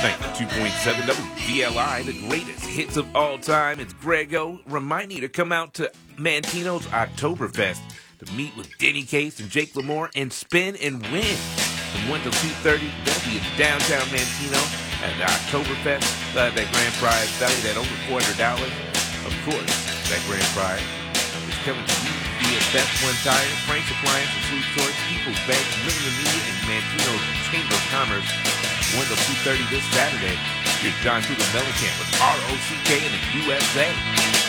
92.7 WVLI, the greatest hits of all time. It's Grego reminding you to come out to Mantino's Oktoberfest to meet with Denny Case and Jake Lamore and spin and win. From 1 till 2:30, they'll be in downtown Mantino at the Oktoberfest. That grand prize valued at over $400. Of course, that grand prize is coming to you via Best One Tire, Frank's Appliance and Food Source, People's Bank, Million Media, and Mantino's Chamber of Commerce. 1 till 2:30 this Saturday. Here's John Cougar Mellencamp with ROCK in the USA.